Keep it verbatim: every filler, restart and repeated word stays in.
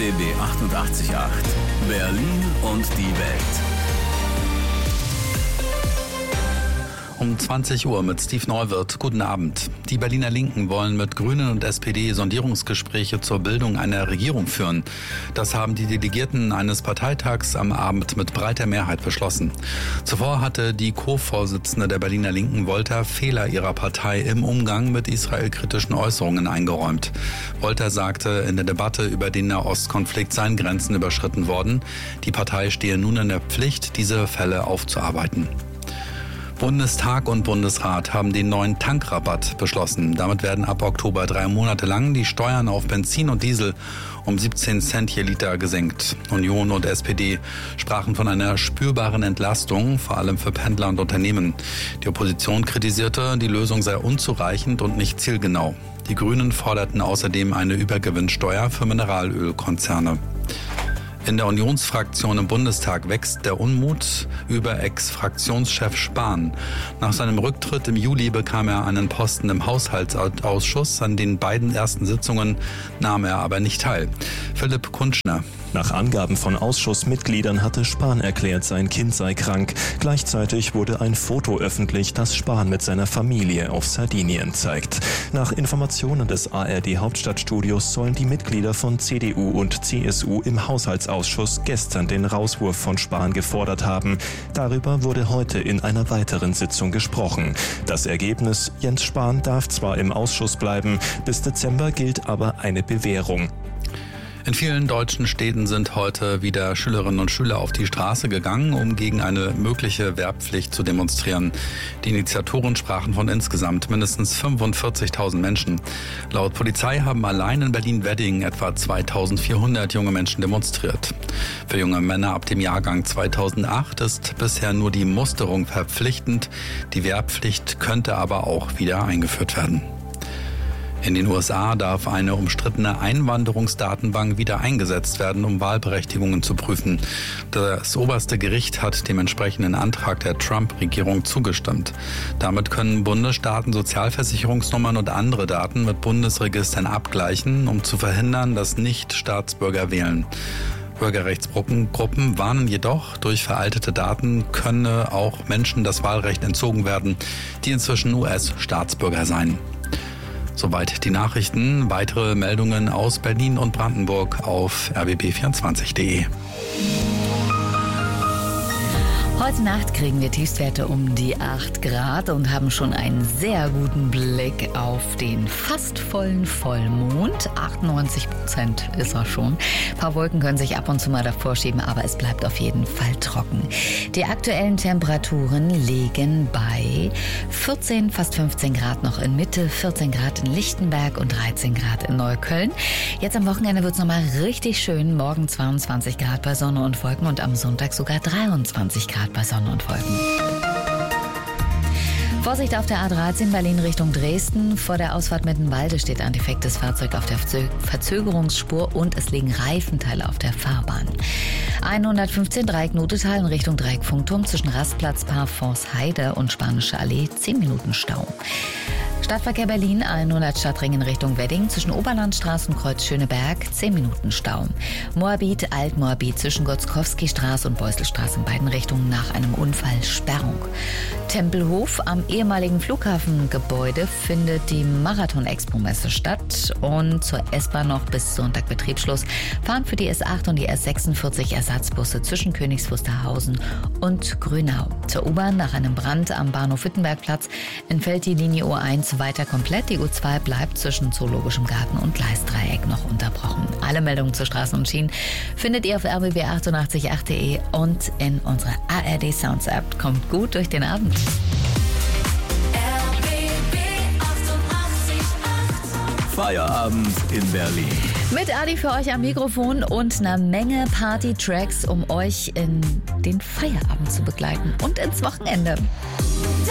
B B achtundachtzig Komma acht. Berlin und die Welt. Um zwanzig Uhr mit Steve Neuwirth. Guten Abend. Die Berliner Linken wollen mit Grünen und S P D Sondierungsgespräche zur Bildung einer Regierung führen. Das haben die Delegierten eines Parteitags am Abend mit breiter Mehrheit beschlossen. Zuvor hatte die Co-Vorsitzende der Berliner Linken, Wolter, Fehler ihrer Partei im Umgang mit israelkritischen Äußerungen eingeräumt. Wolter sagte, in der Debatte über den Nahostkonflikt seien Grenzen überschritten worden. Die Partei stehe nun in der Pflicht, diese Fälle aufzuarbeiten. Bundestag und Bundesrat haben den neuen Tankrabatt beschlossen. Damit werden ab Oktober drei Monate lang die Steuern auf Benzin und Diesel um siebzehn Cent je Liter gesenkt. Union und S P D sprachen von einer spürbaren Entlastung, vor allem für Pendler und Unternehmen. Die Opposition kritisierte, die Lösung sei unzureichend und nicht zielgenau. Die Grünen forderten außerdem eine Übergewinnsteuer für Mineralölkonzerne. In der Unionsfraktion im Bundestag wächst der Unmut über Ex-Fraktionschef Spahn. Nach seinem Rücktritt im Juli bekam er einen Posten im Haushaltsausschuss. An den beiden ersten Sitzungen nahm er aber nicht teil. Philipp Kunschner. Nach Angaben von Ausschussmitgliedern hatte Spahn erklärt, sein Kind sei krank. Gleichzeitig wurde ein Foto öffentlich, das Spahn mit seiner Familie auf Sardinien zeigt. Nach Informationen des A R D-Hauptstadtstudios sollen die Mitglieder von C D U und C S U im Haushaltsausschuss gestern den Rauswurf von Spahn gefordert haben. Darüber wurde heute in einer weiteren Sitzung gesprochen. Das Ergebnis: Jens Spahn darf zwar im Ausschuss bleiben, bis Dezember gilt aber eine Bewährung. In vielen deutschen Städten sind heute wieder Schülerinnen und Schüler auf die Straße gegangen, um gegen eine mögliche Wehrpflicht zu demonstrieren. Die Initiatoren sprachen von insgesamt mindestens fünfundvierzigtausend Menschen. Laut Polizei haben allein in Berlin-Wedding etwa zweitausendvierhundert junge Menschen demonstriert. Für junge Männer ab dem Jahrgang zweitausendacht ist bisher nur die Musterung verpflichtend. Die Wehrpflicht könnte aber auch wieder eingeführt werden. In den U S A darf eine umstrittene Einwanderungsdatenbank wieder eingesetzt werden, um Wahlberechtigungen zu prüfen. Das oberste Gericht hat dem entsprechenden Antrag der Trump-Regierung zugestimmt. Damit können Bundesstaaten Sozialversicherungsnummern und andere Daten mit Bundesregistern abgleichen, um zu verhindern, dass Nicht-Staatsbürger wählen. Bürgerrechtsgruppen warnen jedoch, durch veraltete Daten könne auch Menschen das Wahlrecht entzogen werden, die inzwischen U S-Staatsbürger seien. Soweit die Nachrichten. Weitere Meldungen aus Berlin und Brandenburg auf r b b vierundzwanzig punkt d e. Heute Nacht kriegen wir Tiefstwerte um die acht Grad und haben schon einen sehr guten Blick auf den fast vollen Vollmond. achtundneunzig Prozent ist er schon. Ein paar Wolken können sich ab und zu mal davor schieben, aber es bleibt auf jeden Fall trocken. Die aktuellen Temperaturen liegen bei vierzehn, fast fünfzehn Grad noch in Mitte, vierzehn Grad in Lichtenberg und dreizehn Grad in Neukölln. Jetzt am Wochenende wird es nochmal richtig schön. Morgen zweiundzwanzig Grad bei Sonne und Wolken und am Sonntag sogar dreiundzwanzig Grad bei Sonne und Wolken. Vorsicht auf der A dreizehn Berlin Richtung Dresden. Vor der Ausfahrt Mittenwalde steht ein defektes Fahrzeug auf der Verzögerungsspur und es liegen Reifenteile auf der Fahrbahn. hundertfünfzehn Dreieck Notetal in Richtung Dreieck Funkturm zwischen Rastplatz Parforce Heide und Spanische Allee zehn Minuten Stau. Stadtverkehr Berlin hundert Stadtring in Richtung Wedding zwischen Oberlandstraße und Kreuz Schöneberg zehn Minuten Stau. Moabit, Alt-Moabit zwischen Gotzkowski-Straße und Beuselstraße in beiden Richtungen nach einem Unfall Sperrung. Tempelhof am ehemaligen Flughafengebäude findet die Marathon-Expo-Messe statt und zur S-Bahn noch bis Sonntag Betriebsschluss fahren für die S acht und die S sechsundvierzig Ersatzbusse zwischen Königs Wusterhausen und Grünau. Zur U-Bahn nach einem Brand am Bahnhof Wittenbergplatz entfällt die Linie U eins weiter komplett. Die U zwei bleibt zwischen Zoologischem Garten und Gleisdreieck noch unterbrochen. Alle Meldungen zu Straßen und Schienen findet ihr auf r b b achtundachtzig Punkt acht punkt d e und in unserer A R D Sounds App. Kommt gut durch den Abend. Feierabend in Berlin. Mit Adi für euch am Mikrofon und einer Menge Party-Tracks, um euch in den Feierabend zu begleiten und ins Wochenende.